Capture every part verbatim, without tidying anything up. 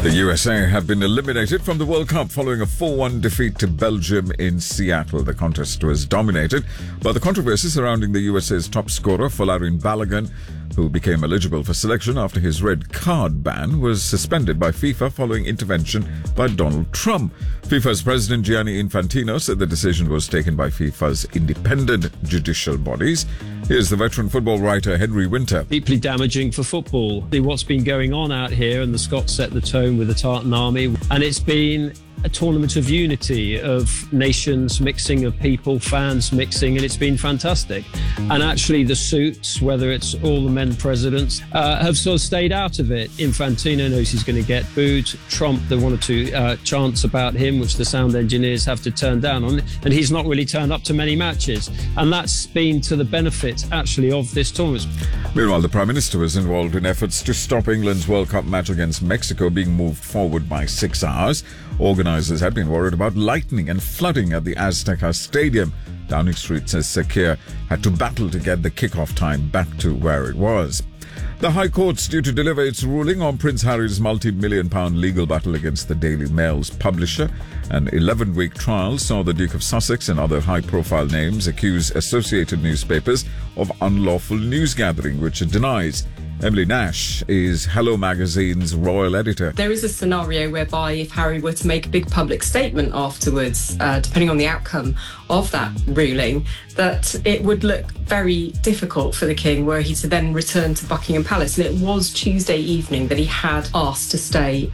The U S A have been eliminated from the World Cup following a four one defeat to Belgium in Seattle. The contest was dominated by the controversy surrounding the U S A's top scorer, Folarin Balogun, who became eligible for selection after his red card ban was suspended by FIFA following intervention by Donald Trump. FIFA's president Gianni Infantino said the decision was taken by FIFA's independent judicial bodies. Here's the veteran football writer Henry Winter. Deeply damaging for football. What's been going on out here, and the Scots set the tone with the Tartan Army, and it's been a tournament of unity, of nations mixing, of people, fans mixing, and it's been fantastic. And actually the suits, whether it's all the men presidents, uh, have sort of stayed out of it. Infantino knows he's going to get booed. Trump, there one or two uh, chants about him, which the sound engineers have to turn down on, and he's not really turned up to many matches. And that's been to the benefit, actually, of this tournament. Meanwhile, the Prime Minister was involved in efforts to stop England's World Cup match against Mexico being moved forward by six hours. Organisers had been worried about lightning and flooding at the Azteca Stadium. Downing Street says Sakir had to battle to get the kickoff time back to where it was. The High Court's due to deliver its ruling on Prince Harry's multi-million pound legal battle against the Daily Mail's publisher. An eleven-week trial saw the Duke of Sussex and other high-profile names accuse associated newspapers of unlawful news gathering, which it denies. Emily Nash is Hello Magazine's royal editor. There is a scenario whereby if Harry were to make a big public statement afterwards, uh, depending on the outcome of that ruling, that it would look very difficult for the King were he to then return to Buckingham Palace. And it was Tuesday evening that he had asked to stay.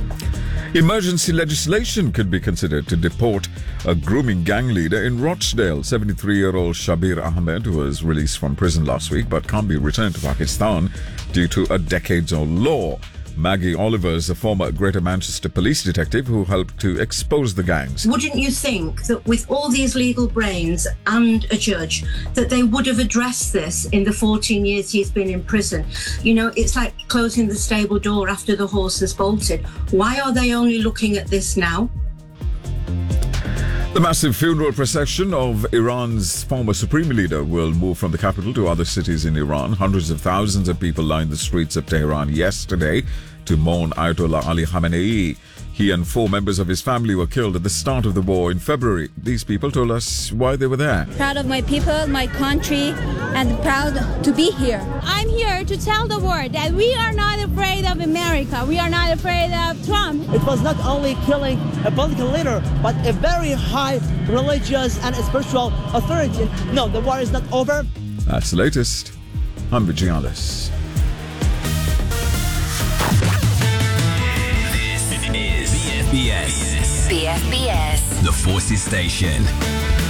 Emergency legislation could be considered to deport a grooming gang leader in Rochdale. seventy-three-year-old Shabir Ahmed was released from prison last week but can't be returned to Pakistan due to a decades-old law. Maggie Oliver is a former Greater Manchester police detective who helped to expose the gangs. Wouldn't you think that with all these legal brains and a judge, that they would have addressed this in the fourteen years he's been in prison? You know, it's like closing the stable door after the horse has bolted. Why are they only looking at this now? The massive funeral procession of Iran's former supreme leader will move from the capital to other cities in Iran. Hundreds of thousands of people lined the streets of Tehran yesterday to mourn Ayatollah Ali Khamenei. He and four members of his family were killed at the start of the war in February. These people told us why they were there. Proud of my people, my country, and proud to be here. I'm here to tell the world that we are not afraid of America. We are not afraid of Trump. It was not only killing a political leader, but a very high religious and spiritual authority. No, the war is not over. That's the latest. I'm Vijayalis. B F B S. B F B S. The Forces Station.